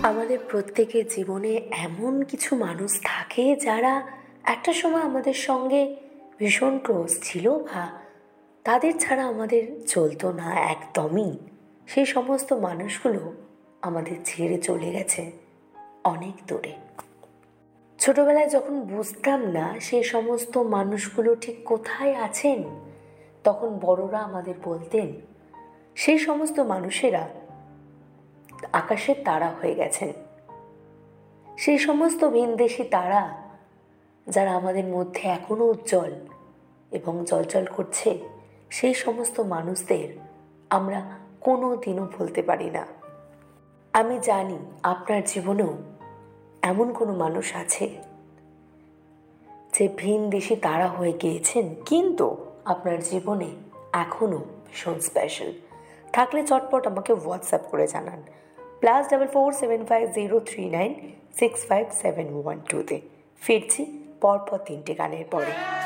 আমাদের প্রত্যেকের জীবনে এমন কিছু মানুষ থাকে যারা একটা সময় আমাদের সঙ্গে ভীষণ ক্লোজ ছিল, বা তাদের ছাড়া আমাদের চলতো না একদমই। সেই সমস্ত মানুষগুলো আমাদের ছেড়ে চলে গেছে অনেক দূরে। ছোটবেলায় যখন বুঝতাম না সেই সমস্ত মানুষগুলো ঠিক কোথায় আছেন, তখন বড়রা আমাদের বলতেন সেই সমস্ত মানুষেরা আকাশের তারা হয়ে গেছেন। সেই সমস্ত ভিনদেশী তারা যারা আমাদের মধ্যে এখনো উজ্জ্বল এবং জ্বলজ্বল করছে, সেই সমস্ত মানুষদের আমরা কোনো দিনও ভুলতে পারি না। আমি জানি আপনার জীবনেও এমন কোনো মানুষ আছে যে ভিনদেশী তারা হয়ে গিয়েছেন, কিন্তু আপনার জীবনে এখনও ভীষণ স্পেশাল। থাকলে চটপট আমাকে হোয়াটসঅ্যাপ করে জানান +447503965712 ফিরছি পরপর 3টে গানের পরে।